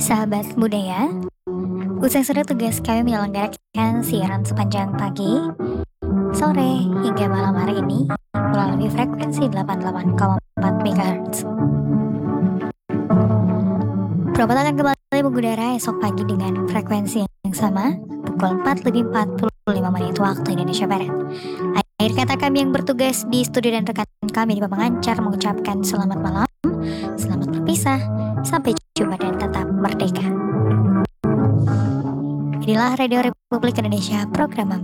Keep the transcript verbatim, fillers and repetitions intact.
Sahabat budaya, usai sudah tugas kami menyelenggarakan siaran sepanjang pagi, sore, hingga malam hari ini melalui frekuensi delapan puluh delapan koma empat MHz. Probat akan kembali mengudara esok pagi dengan frekuensi yang sama, pukul empat lebih empat puluh lima menit waktu Indonesia Barat. Akhir kata kami yang bertugas di studio dan rekan kami di Pamangancar mengucapkan selamat malam, selamat berpisah, sampai jumpa dan tetap merdeka. Inilah Radio Republik Indonesia, program